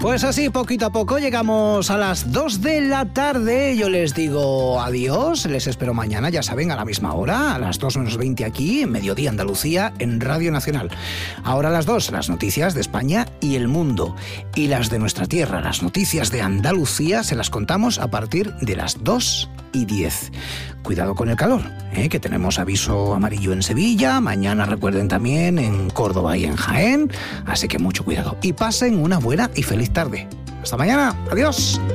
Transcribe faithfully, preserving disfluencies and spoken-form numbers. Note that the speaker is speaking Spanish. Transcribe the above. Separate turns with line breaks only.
Pues así, poquito a poco, llegamos a las dos de la tarde. Yo les digo adiós, les espero mañana, ya saben, a la misma hora, a las dos menos veinte aquí, en Mediodía Andalucía, en Radio Nacional. Ahora a las dos, las noticias de España y el mundo. Y las de nuestra tierra, las noticias de Andalucía, se las contamos a partir de las dos y diez. Cuidado con el calor, ¿eh? Que tenemos aviso amarillo en Sevilla, mañana recuerden también en Córdoba y en Jaén, así que mucho cuidado. Y pasen una buena y feliz tarde. Hasta mañana, adiós.